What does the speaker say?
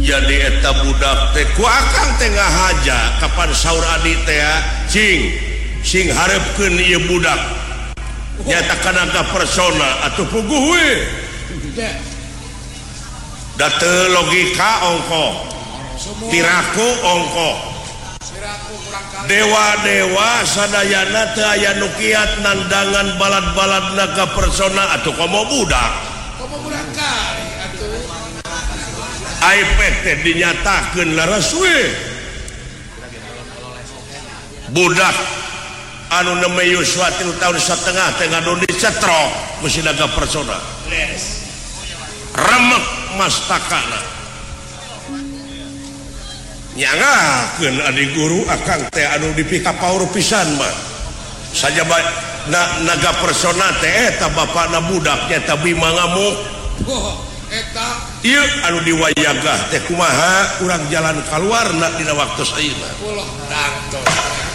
jadi eta budak teh ku akang tengah haja kapan saur adi teh sing harepkeun ieu budak nyata kana persona atuh puguh we da teu logika ongko tiraku ongko dewa-dewa sadayana teu aya nu kiat nandangan balad-baladna ka persona atuh komo budak kali atuh iPad teh dinyatakeun laras we budak anu nama Yuswa 3 tahun setengah teh ngadu dicetrok ku sidaga persona remek mastakana nyangakeun adi guru akang teh anu dipika paur pisan mah saja naga persona teh eta bapana budak nyata Bima ngamuk eta ieu anu diwayagah teh kumaha urang jalan kaluarna dina waktu saeuna ulah dangtos